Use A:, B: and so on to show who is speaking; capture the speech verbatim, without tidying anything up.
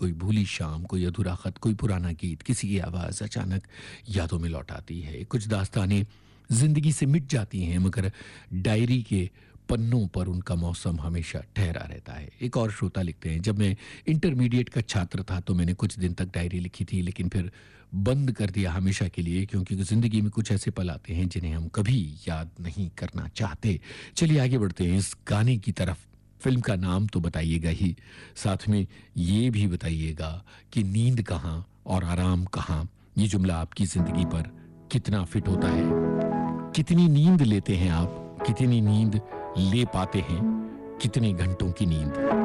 A: कोई भूली शाम, कोई अधूरा खत, कोई पुराना गीत, किसी की आवाज़ अचानक यादों में लौट आती है। कुछ दास्तानें ज़िंदगी से मिट जाती हैं मगर डायरी के पन्नों पर उनका मौसम हमेशा ठहरा रहता है। एक और श्रोता लिखते हैं, जब मैं इंटरमीडिएट का छात्र था तो मैंने कुछ दिन तक डायरी लिखी थी, लेकिन फिर बंद कर दिया हमेशा के लिए, क्योंकि ज़िंदगी में कुछ ऐसे पल आते हैं जिन्हें हम कभी याद नहीं करना चाहते। चलिए आगे बढ़ते हैं इस गाने की तरफ। फ़िल्म का नाम तो बताइएगा ही, साथ में ये भी बताइएगा कि नींद कहाँ और आराम कहाँ। ये जुमला आपकी ज़िंदगी पर कितना फिट होता है? कितनी नींद लेते हैं आप? कितनी नींद ले पाते हैं? कितने घंटों की नींद?